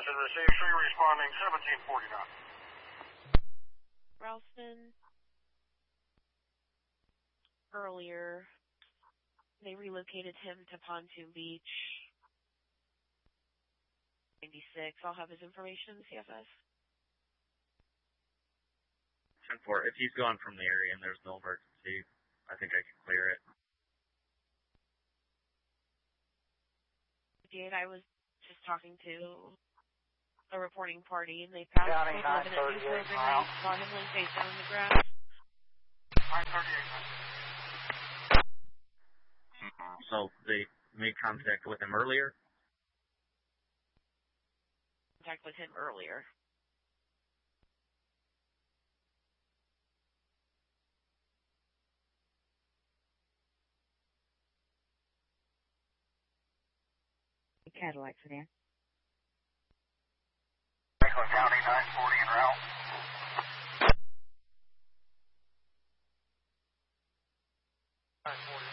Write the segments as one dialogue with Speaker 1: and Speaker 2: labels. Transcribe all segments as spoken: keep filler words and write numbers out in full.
Speaker 1: Message received. Show you responding seventeen forty-nine.
Speaker 2: Ralston, earlier, they relocated him to Pontoon Beach. ninety-six. I'll have his information in the C F S.
Speaker 3: ten four. If he's gone from the area and there's no emergency, I think I can clear it.
Speaker 2: fifty-eight, I was just talking to a reporting party, and they passed
Speaker 1: County
Speaker 2: eleven at
Speaker 1: nine thirty-eight
Speaker 2: Newport, and
Speaker 1: mile.
Speaker 2: I saw him laying face down on the grass.
Speaker 1: nine thirty-eight.
Speaker 3: So they made contact with him earlier?
Speaker 2: Contact with him earlier.
Speaker 4: Cadillac sedan.
Speaker 1: Franklin County nine forty en route. nine forty,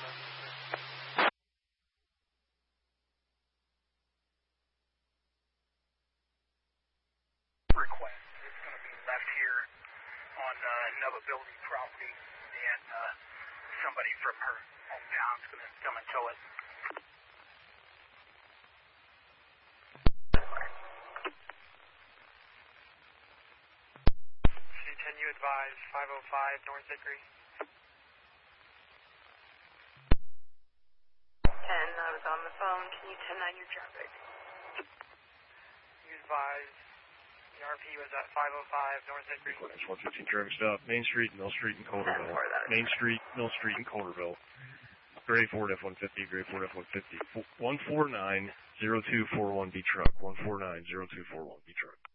Speaker 1: request. It's going to be left here on uh, Nova Building property, and uh, somebody from her hometown is going to come and tow it. Can you advise five oh five North Hickory?
Speaker 5: ten, I was on the phone. Can you ten nine your traffic?
Speaker 1: You advise the R P was at five oh five North Hickory.
Speaker 6: one fifteen traffic stop. Main Street, Mill Street, and Colderville. Main Street, Mill Street, and Colderville. Gray Ford F one fifty, Gray Ford F one fifty. one four nine zero two four one B truck. one four nine zero two four one B truck.